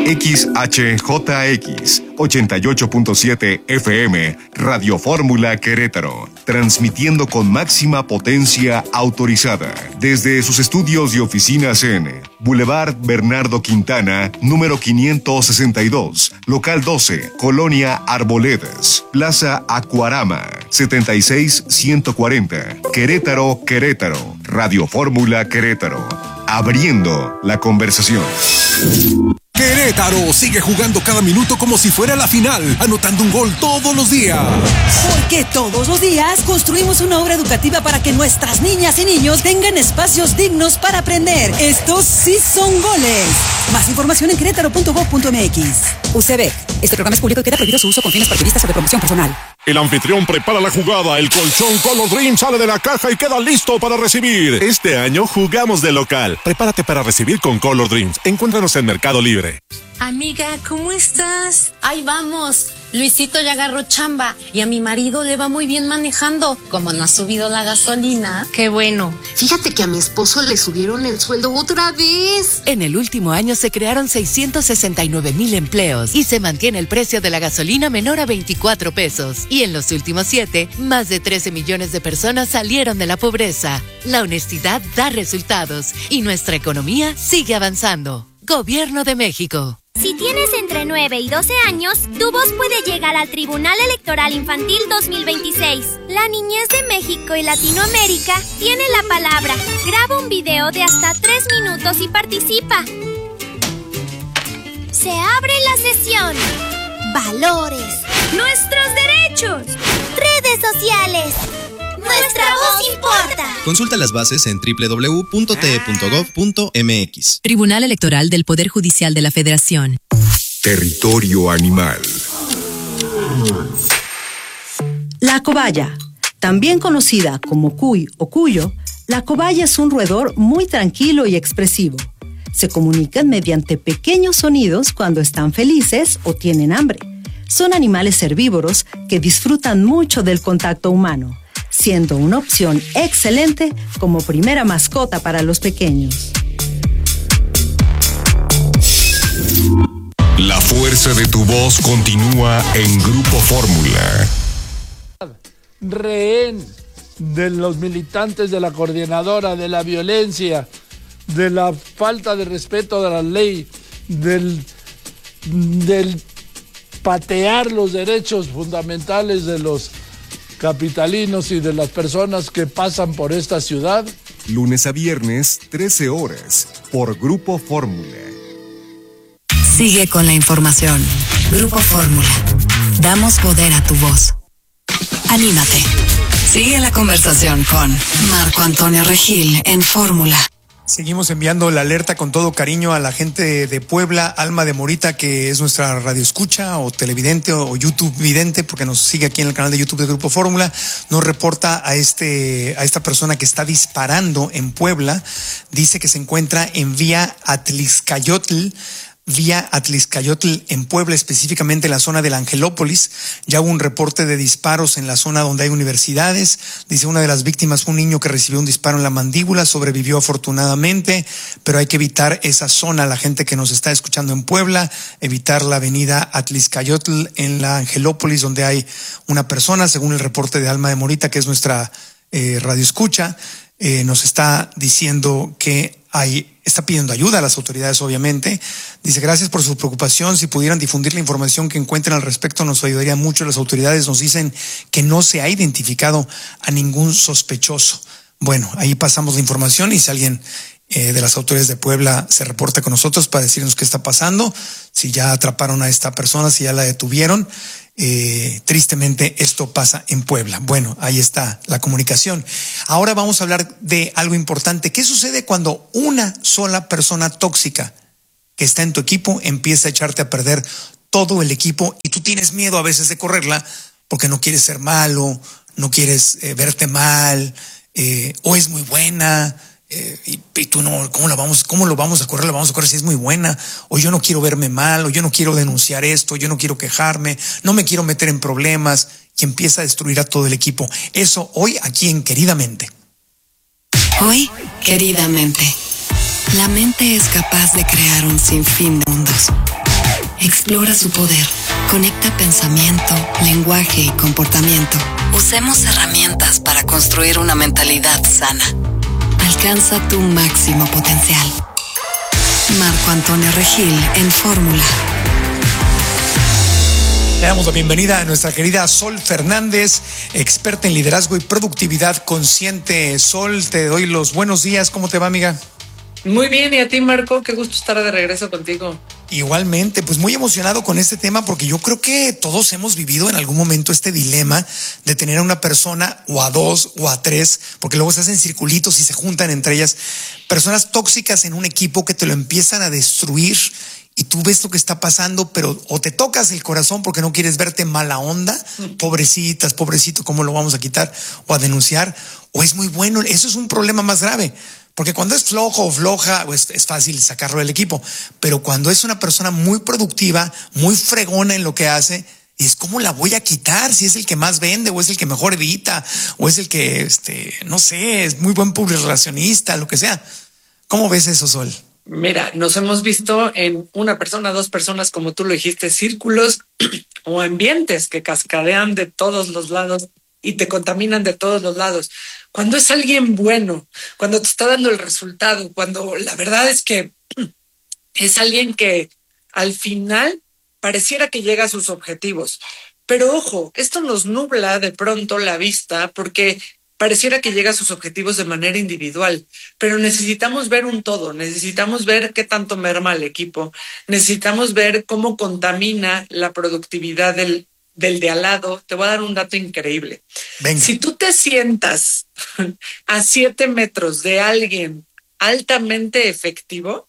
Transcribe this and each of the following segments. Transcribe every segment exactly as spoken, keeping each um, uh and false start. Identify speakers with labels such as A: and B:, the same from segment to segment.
A: X H J X ochenta y ocho punto siete F M, Radio Fórmula Querétaro, transmitiendo con máxima potencia autorizada desde sus estudios y oficinas en Boulevard Bernardo Quintana, número quinientos sesenta y dos, local doce, Colonia Arboledas, Plaza Acuarama, setenta y seis ciento cuarenta, Querétaro, Querétaro, Radio Fórmula Querétaro, abriendo la conversación.
B: Querétaro sigue jugando cada minuto como si fuera la final, anotando un gol todos los días.
C: Porque todos los días construimos una obra educativa para que nuestras niñas y niños tengan espacios dignos para aprender. Estos sí son goles. Más información en querétaro punto gob punto mx. U C B. Este programa es público y queda prohibido su uso con fines partidistas o de promoción personal.
D: El anfitrión prepara la jugada, el colchón Color Dream sale de la caja y queda listo para recibir. Este año jugamos de local. Prepárate para recibir con Color Dreams. Encuéntranos en Mercado Libre.
E: Amiga, ¿cómo estás? Ahí vamos. Luisito ya agarró chamba y a mi marido le va muy bien manejando. Como no ha subido la gasolina.
F: Qué bueno. Fíjate que a mi esposo le subieron el sueldo otra vez.
G: En el último año se crearon seiscientos sesenta y nueve mil empleos y se mantiene el precio de la gasolina menor a veinticuatro pesos. Y en los últimos siete, más de trece millones de personas salieron de la pobreza. La honestidad da resultados y nuestra economía sigue avanzando. Gobierno de México.
H: Si tienes entre nueve y doce años, tu voz puede llegar al Tribunal Electoral Infantil dos mil veintiséis. La niñez de México y Latinoamérica tiene la palabra. Graba un video de hasta tres minutos y participa. Se abre la sesión. Valores. Nuestros derechos. Redes sociales. Nuestra voz importa.
I: Consulta las bases en doble u doble u doble u punto t e punto gob punto m x.
J: Tribunal Electoral del Poder Judicial de la Federación.
A: Territorio animal.
K: La cobaya, también conocida como cuy o cuyo, la cobaya es un roedor muy tranquilo y expresivo. Se comunican mediante pequeños sonidos cuando están felices o tienen hambre. Son animales herbívoros que disfrutan mucho del contacto humano, siendo una opción excelente como primera mascota para los pequeños.
A: La fuerza de tu voz continúa en Grupo Fórmula.
L: Rehén de los militantes de la coordinadora, de la violencia, de la falta de respeto de la ley, del, del patear los derechos fundamentales de los capitalinos y de las personas que pasan por esta ciudad.
A: Lunes a viernes, trece horas, por Grupo Fórmula.
J: Sigue con la información. Grupo Fórmula. Damos poder a tu voz. Anímate. Sigue la conversación con Marco Antonio Regil en Fórmula.
M: Seguimos enviando la alerta con todo cariño a la gente de Puebla, Alma de Morita, que es nuestra radioescucha o televidente o YouTube vidente, porque nos sigue aquí en el canal de YouTube de Grupo Fórmula. Nos reporta a este a esta persona que está disparando en Puebla. Dice que se encuentra en vía Atlixcayotl, vía Atlixcayotl en Puebla, específicamente en la zona del Angelópolis. Ya hubo un reporte de disparos en la zona donde hay universidades. Dice una de las víctimas fue un niño que recibió un disparo en la mandíbula, sobrevivió afortunadamente, pero hay que evitar esa zona, la gente que nos está escuchando en Puebla, evitar la avenida Atlixcayotl en la Angelópolis, donde hay una persona, según el reporte de Alma de Morita, que es nuestra eh, radioescucha, eh, nos está diciendo que hay está pidiendo ayuda a las autoridades, obviamente. Dice, gracias por su preocupación. Si pudieran difundir la información que encuentren al respecto, nos ayudaría mucho. Las autoridades nos dicen que no se ha identificado a ningún sospechoso. Bueno, ahí pasamos la información y si alguien eh, de las autoridades de Puebla se reporta con nosotros para decirnos qué está pasando, si ya atraparon a esta persona, si ya la detuvieron. Eh, tristemente esto pasa en Puebla. Bueno, ahí está la comunicación. Ahora vamos a hablar de algo importante. ¿Qué sucede cuando una sola persona tóxica que está en tu equipo empieza a echarte a perder todo el equipo y tú tienes miedo a veces de correrla porque no quieres ser malo, no quieres eh, verte mal, eh, o es muy buena? Eh, y, y tú no, ¿cómo la vamos, cómo lo vamos a correr? La vamos a correr si es muy buena, o yo no quiero verme mal, o yo no quiero denunciar esto, yo no quiero quejarme, no me quiero meter en problemas, y empieza a destruir a todo el equipo. Eso hoy aquí en Queridamente.
J: Hoy, Queridamente. La mente es capaz de crear un sinfín de mundos, Explora su poder. Conecta pensamiento, lenguaje y comportamiento. Usemos herramientas para construir una mentalidad sana. Alcanza tu máximo potencial. Marco Antonio Regil en Fórmula.
M: Le damos la bienvenida a nuestra querida Sol Fernández, experta en liderazgo y productividad consciente. Sol, te doy los buenos días. ¿Cómo te va, amiga?
N: Muy bien, y a ti, Marco, qué gusto estar de regreso contigo.
M: Igualmente, pues muy emocionado con este tema porque yo creo que todos hemos vivido en algún momento este dilema de tener a una persona o a dos o a tres, porque luego se hacen circulitos y se juntan entre ellas, personas tóxicas en un equipo que te lo empiezan a destruir y tú ves lo que está pasando, pero o te tocas el corazón porque no quieres verte mala onda, pobrecitas, pobrecito, ¿cómo lo vamos a quitar o a denunciar? O es muy bueno, eso es un problema más grave. Porque cuando es flojo o floja, pues es fácil sacarlo del equipo. Pero cuando es una persona muy productiva, muy fregona en lo que hace, es ¿cómo la voy a quitar? Si es el que más vende, o es el que mejor edita, o es el que, este, no sé, es muy buen publirelacionista, lo que sea. ¿Cómo ves eso, Sol?
N: Mira, nos hemos visto en una persona, dos personas, como tú lo dijiste, círculos o ambientes que cascadean de todos los lados y te contaminan de todos los lados. Cuando es alguien bueno, cuando te está dando el resultado, cuando la verdad es que es alguien que al final pareciera que llega a sus objetivos. Pero ojo, esto nos nubla de pronto la vista porque pareciera que llega a sus objetivos de manera individual, pero necesitamos ver un todo, necesitamos ver qué tanto merma el equipo, necesitamos ver cómo contamina la productividad del del de al lado. Te voy a dar un dato increíble. Venga. Si tú te sientas a siete metros de alguien altamente efectivo,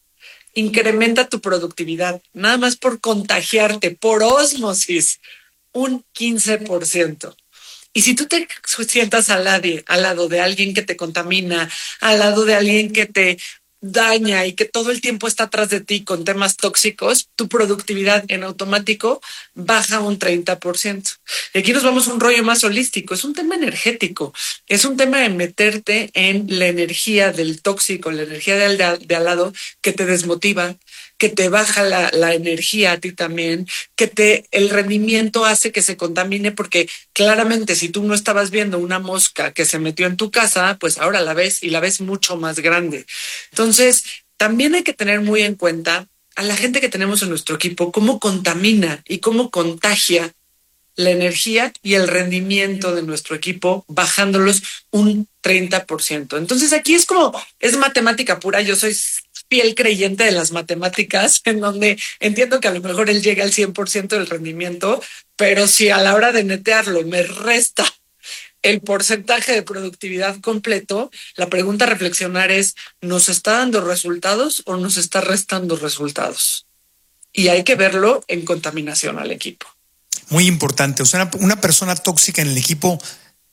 N: incrementa tu productividad, nada más por contagiarte, por ósmosis, un quince por ciento. Y si tú te sientas al lado, al lado de alguien que te contamina, al lado de alguien que te daña y que todo el tiempo está atrás de ti con temas tóxicos, tu productividad en automático baja un treinta por ciento. Y aquí nos vamos a un rollo más holístico. Es un tema energético. Es un tema de meterte en la energía del tóxico, la energía de al, de al lado que te desmotiva, que te baja la, la energía a ti también, que te el rendimiento hace que se contamine, porque claramente si tú no estabas viendo una mosca que se metió en tu casa, pues ahora la ves y la ves mucho más grande. Entonces, también hay que tener muy en cuenta a la gente que tenemos en nuestro equipo, cómo contamina y cómo contagia la energía y el rendimiento de nuestro equipo, bajándolos un treinta por ciento. Entonces aquí es como, es matemática pura. Yo soy fiel creyente de las matemáticas, en donde entiendo que a lo mejor él llega al cien por ciento del rendimiento, pero si a la hora de netearlo me resta el porcentaje de productividad completo, la pregunta a reflexionar es, ¿nos está dando resultados o nos está restando resultados? Y hay que verlo en contaminación al equipo.
M: Muy importante. O sea, una, una persona tóxica en el equipo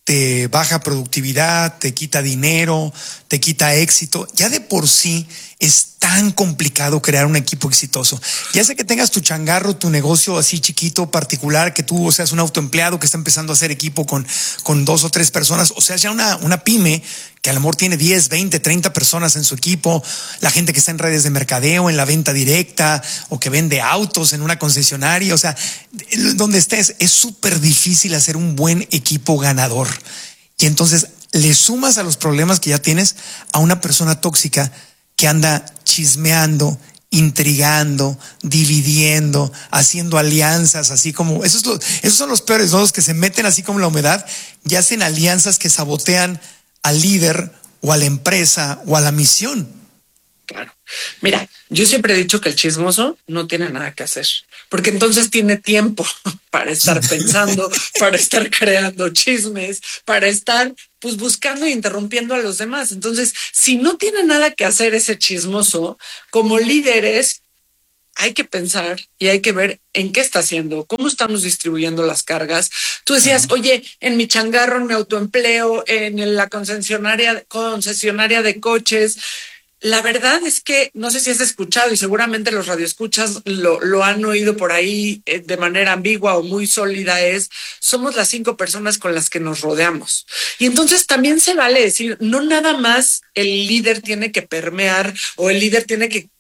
M: te baja productividad, te quita dinero, te quita éxito. Ya de por sí es tan complicado crear un equipo exitoso. Ya sea que tengas tu changarro, tu negocio así chiquito, particular, que tú o seas un autoempleado que está empezando a hacer equipo con, con dos o tres personas, o sea, ya una, una pyme que a lo mejor tiene diez, veinte, treinta personas en su equipo, la gente que está en redes de mercadeo, en la venta directa, o que vende autos en una concesionaria, o sea, donde estés, es súper difícil hacer un buen equipo ganador. Y entonces le sumas a los problemas que ya tienes a una persona tóxica que anda chismeando, intrigando, dividiendo, haciendo alianzas, así como, esos, esos son los peores, ¿no? Los que se meten así como la humedad y hacen alianzas que sabotean al líder o a la empresa o a la misión.
N: Claro. Mira, yo siempre he dicho que el chismoso no tiene nada que hacer, porque entonces tiene tiempo para estar pensando, para estar creando chismes, para estar pues buscando e interrumpiendo a los demás. Entonces, si no tiene nada que hacer ese chismoso, como líderes hay que pensar y hay que ver en qué está haciendo, cómo estamos distribuyendo las cargas. Tú decías, uh-huh. oye, en mi changarro, en mi autoempleo, en la concesionaria, concesionaria de coches. La verdad es que no sé si has escuchado y seguramente los radioescuchas lo, lo han oído por ahí eh, de manera ambigua o muy sólida, es somos las cinco personas con las que nos rodeamos. Y entonces también se vale decir, no nada más el líder tiene que permear o el líder tiene que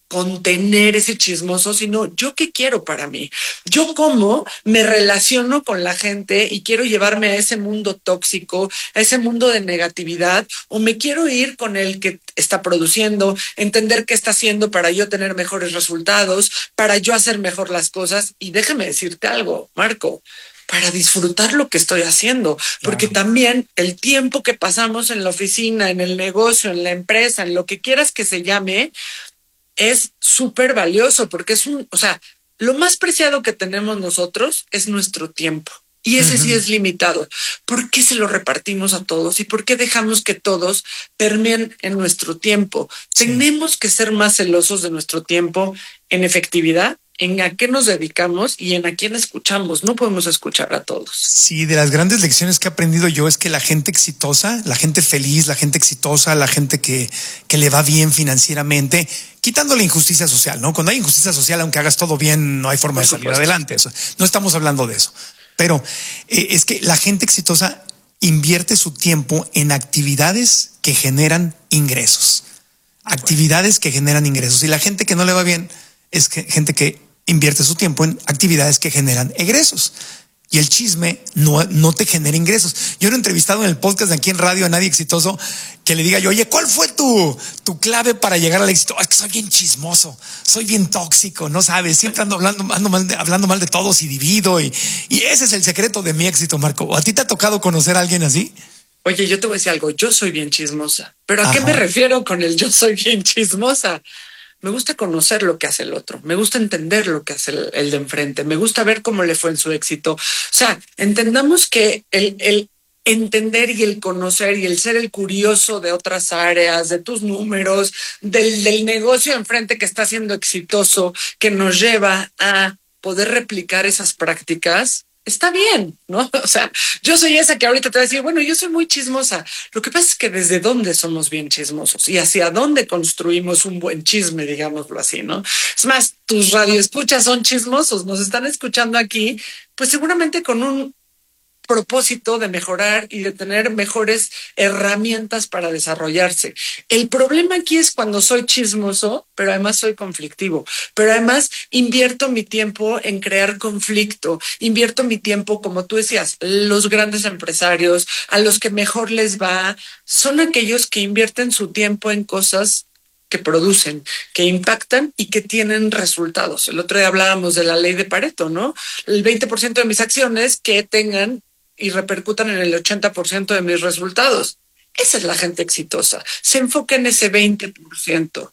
N: contener ese chismoso, sino yo qué quiero para mí, yo cómo me relaciono con la gente y quiero llevarme a ese mundo tóxico, a ese mundo de negatividad, o me quiero ir con el que está produciendo, entender qué está haciendo para yo tener mejores resultados, para yo hacer mejor las cosas. Y déjame decirte algo, Marco, para disfrutar lo que estoy haciendo, porque claro, también el tiempo que pasamos en la oficina, en el negocio, en la empresa, en lo que quieras que se llame, es súper valioso, porque es un, o sea, lo más preciado que tenemos nosotros es nuestro tiempo. Y ese uh-huh. sí es limitado. ¿Por qué se lo repartimos a todos? ¿Y por qué dejamos que todos permeen en nuestro tiempo? Sí. Tenemos que ser más celosos de nuestro tiempo en efectividad, en a qué nos dedicamos y en a quién escuchamos. No podemos escuchar a todos.
M: Sí, de las grandes lecciones que he aprendido yo es que la gente exitosa, la gente feliz, la gente exitosa, la gente que, que le va bien financieramente, quitando la injusticia social, ¿no? Cuando hay injusticia social, aunque hagas todo bien, no hay forma de salir adelante. Eso, no estamos hablando de eso. Pero eh, es que la gente exitosa invierte su tiempo en actividades que generan ingresos. Actividades que generan ingresos. Y la gente que no le va bien es que, gente que invierte su tiempo en actividades que generan egresos. Y el chisme no, no te genera ingresos. Yo no he entrevistado en el podcast de aquí en radio a nadie exitoso que le diga yo, oye, ¿cuál fue tu, tu clave para llegar al éxito? Es que soy bien chismoso, soy bien tóxico, no sabes, siempre ando hablando, ando mal, de, hablando mal de todos y divido. Y, y ese es el secreto de mi éxito, Marco. ¿A ti te ha tocado conocer a alguien así?
N: Oye, yo te voy a decir algo, yo soy bien chismosa. ¿Pero a Ajá. qué me refiero con el yo soy bien chismosa? Me gusta conocer lo que hace el otro, me gusta entender lo que hace el, el de enfrente, me gusta ver cómo le fue en su éxito. O sea, entendamos que el, el entender y el conocer y el ser el curioso de otras áreas, de tus números, del, del negocio enfrente que está siendo exitoso, que nos lleva a poder replicar esas prácticas, está bien, ¿no? O sea, yo soy esa que ahorita te voy a decir, bueno, yo soy muy chismosa. Lo que pasa es que desde dónde somos bien chismosos y hacia dónde construimos un buen chisme, digámoslo así, ¿no? Es más, tus radioescuchas son chismosos, nos están escuchando aquí, pues seguramente con un propósito de mejorar y de tener mejores herramientas para desarrollarse. El problema aquí es cuando soy chismoso, pero además soy conflictivo, pero además invierto mi tiempo en crear conflicto, invierto mi tiempo, como tú decías, los grandes empresarios, a los que mejor les va, son aquellos que invierten su tiempo en cosas que producen, que impactan y que tienen resultados. El otro día hablábamos de la ley de Pareto, ¿no? El veinte por ciento de mis acciones que tengan y repercutan en el ochenta por ciento de mis resultados. Esa es la gente exitosa. Se enfoca en ese veinte por ciento.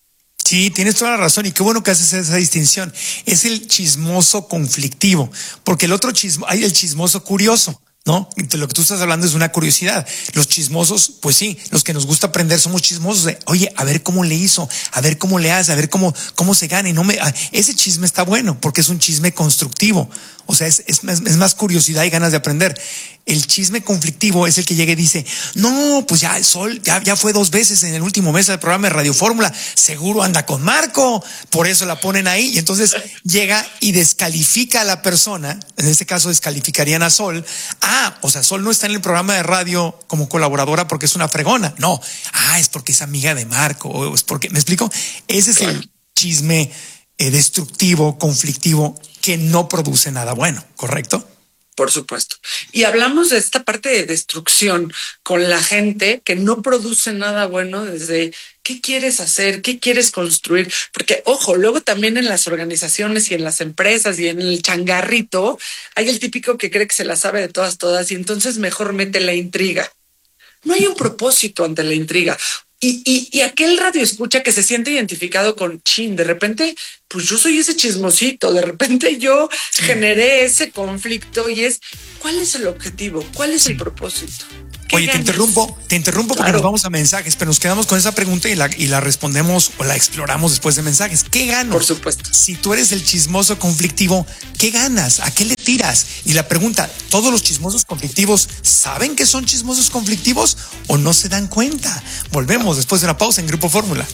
M: Sí, tienes toda la razón y qué bueno que haces esa distinción. Es el chismoso conflictivo, porque el otro chismo, hay el chismoso curioso, ¿no? De lo que tú estás hablando es una curiosidad. Los chismosos, pues sí, los que nos gusta aprender somos chismosos de, oye, a ver cómo le hizo, a ver cómo le hace, a ver cómo, cómo se gana. Y no me, ese chisme está bueno porque es un chisme constructivo. O sea, es, es, es más curiosidad y ganas de aprender. El chisme conflictivo es el que llega y dice, no, pues ya el Sol ya, ya fue dos veces en el último mes del programa de Radio Fórmula, seguro anda con Marco, por eso la ponen ahí. Y entonces llega y descalifica a la persona, en este caso descalificarían a Sol. Ah, o sea, Sol no está en el programa de radio como colaboradora porque es una fregona. No, ah, es porque es amiga de Marco, o es porque, ¿me explico? Ese es el chisme eh, destructivo, conflictivo, que no produce nada bueno, ¿correcto?
N: Por supuesto. Y hablamos de esta parte de destrucción con la gente que no produce nada bueno desde qué quieres hacer, qué quieres construir. Porque, ojo, luego también en las organizaciones y en las empresas y en el changarrito hay el típico que cree que se la sabe de todas, todas y entonces mejor mete la intriga. No hay un propósito ante la intriga. Y, y, y aquel radio escucha que se siente identificado con chin, de repente, pues yo soy ese chismosito, de repente yo generé ese conflicto y es, ¿cuál es el objetivo? ¿Cuál es el propósito?
M: Oye, te interrumpo, te interrumpo porque claro. Nos vamos a mensajes, pero nos quedamos con esa pregunta y la, y la respondemos o la exploramos después de mensajes. ¿Qué gano?
N: Por supuesto.
M: Si tú eres el chismoso conflictivo, ¿qué ganas? ¿A qué le tiras? Y la pregunta, ¿todos los chismosos conflictivos saben que son chismosos conflictivos o no se dan cuenta? Volvemos después de una pausa en Grupo Fórmula.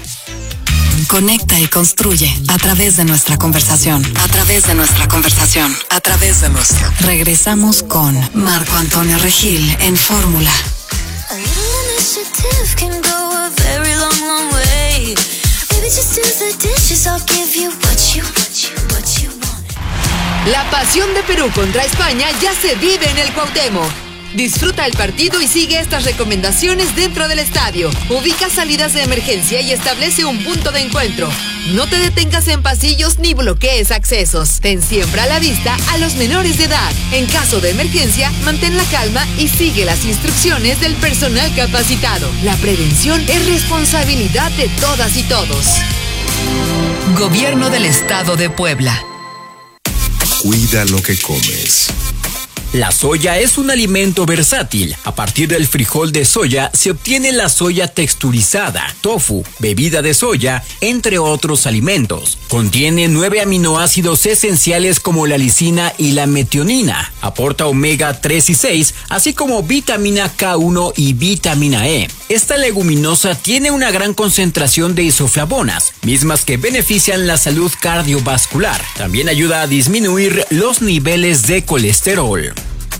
J: Conecta y construye a través de nuestra conversación. A través de nuestra conversación. A través de nuestra. Regresamos con Marco Antonio Regil en Fórmula.
O: A little initiative can go a very long, long way.
G: La pasión de Perú contra España ya se vive en el Cuauhtémoc. Disfruta el partido y sigue estas recomendaciones dentro del estadio. Ubica salidas de emergencia y establece un punto de encuentro. No te detengas en pasillos ni bloquees accesos. Ten siempre a la vista a los menores de edad. En caso de emergencia, mantén la calma y sigue las instrucciones del personal capacitado. La prevención es responsabilidad de todas y todos.
J: Gobierno del Estado de Puebla.
A: Cuida lo que comes.
O: La soya es un alimento versátil. A partir del frijol de soya se obtiene la soya texturizada, tofu, bebida de soya, entre otros alimentos. Contiene nueve aminoácidos esenciales como la lisina y la metionina. Aporta omega tres y seis, así como vitamina K uno y vitamina E. Esta leguminosa tiene una gran concentración de isoflavonas, mismas que benefician la salud cardiovascular. También ayuda a disminuir los niveles de colesterol.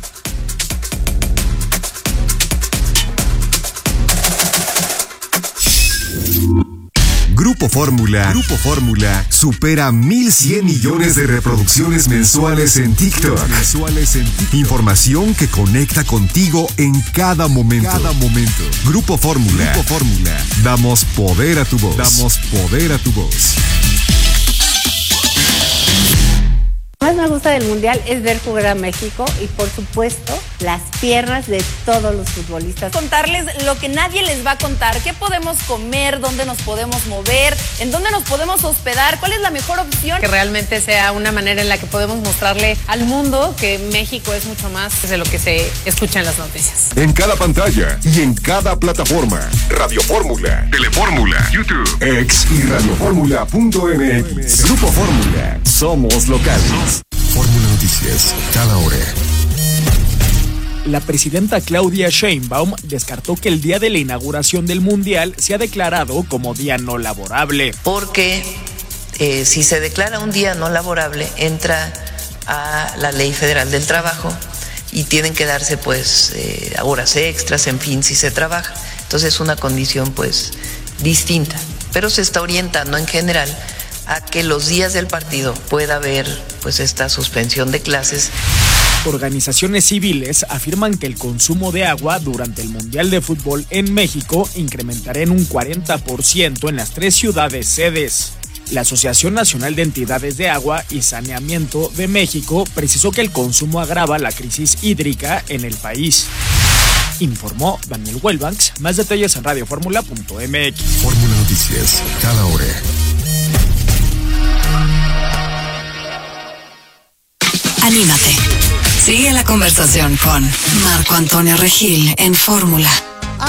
A: Grupo Fórmula. Grupo Fórmula supera mil cien millones de reproducciones mensuales en TikTok. Mensuales en TikTok. Información que conecta contigo en cada momento. Cada momento. Grupo Fórmula. Grupo Fórmula. Damos poder a tu voz. Damos poder a tu voz.
P: Lo que más me gusta del Mundial es ver jugar a México y, por supuesto, las piernas de todos los futbolistas.
Q: Contarles lo que nadie les va a contar, qué podemos comer, dónde nos podemos mover, en dónde nos podemos hospedar, cuál es la mejor opción.
E: Que realmente sea una manera en la que podemos mostrarle al mundo que México es mucho más de lo que se escucha en las noticias.
A: En cada pantalla y en cada plataforma. Radio Fórmula, Telefórmula, YouTube, X y radioformula punto m x. Grupo Fórmula. Somos locales. Fórmula Noticias, cada hora.
R: La presidenta Claudia Sheinbaum descartó que el día de la inauguración del Mundial sea declarado como día no laborable.
S: Porque eh, si se declara un día no laborable, entra a la Ley Federal del Trabajo y tienen que darse pues eh, horas extras, en fin, si se trabaja. Entonces es una condición pues distinta, pero se está orientando en general a que los días del partido pueda haber pues esta suspensión de clases.
R: Organizaciones civiles afirman que el consumo de agua durante el Mundial de Fútbol en México incrementará en un cuarenta por ciento en las tres ciudades sedes. La Asociación Nacional de Entidades de Agua y Saneamiento de México precisó que el consumo agrava la crisis hídrica en el país. Informó Daniel Welbanks. Más detalles en radioformula punto m x.
A: Fórmula Noticias, cada hora.
J: Anímate. Sigue la conversación con Marco Antonio Regil en Fórmula.